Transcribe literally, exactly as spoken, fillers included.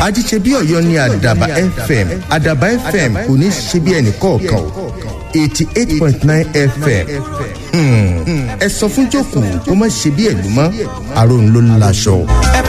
ajíṣe bí Ọ̀yọ́ ni Àdàbà F M. Àdàbà F M kò ní ṣe bí ẹnì kọ̀ọ̀kan. eighty-eight point nine F M. ẹ sọ fún jókòó kó má ṣe bí ẹ̀lú mọ́. àròǹ ló láṣọ.